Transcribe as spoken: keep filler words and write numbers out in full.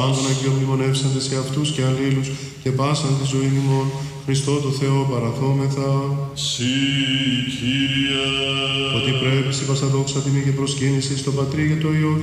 Πάντων Αγίων μνημονεύσαντες σε αυτούς και αλλήλους και πάσαν τη ζωή ημών, Χριστό το Θεό παραθόμεθα. Συ, Κύριε. Ότι πρέπει η πασαδόξα τιμή και προσκύνηση στο Πατρί και το Υιό